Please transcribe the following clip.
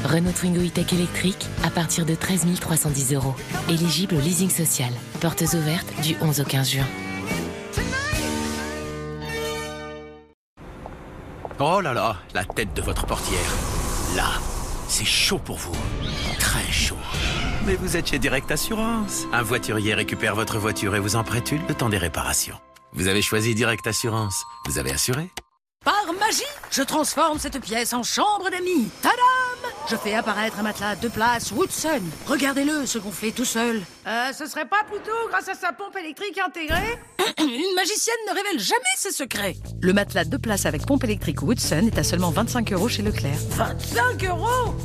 Renault Twingo E-Tech électrique à partir de 13 310 €. Éligible au leasing social. Portes ouvertes du 11 au 15 juin. Oh là là, la tête de votre portière. Là, c'est chaud pour vous. Très chaud. Mais vous êtes chez Direct Assurance. Un voiturier récupère votre voiture et vous en prête une le temps des réparations. Vous avez choisi Direct Assurance. Vous avez assuré? Par magie, je transforme cette pièce en chambre d'amis. Tadam! Je fais apparaître un matelas 2 places Woodson. Regardez-le se gonfler tout seul. Ce serait pas plutôt grâce à sa pompe électrique intégrée? Une magicienne ne révèle jamais ses secrets. Le matelas 2 places avec pompe électrique Woodson est à seulement 25 € chez Leclerc. 25 €?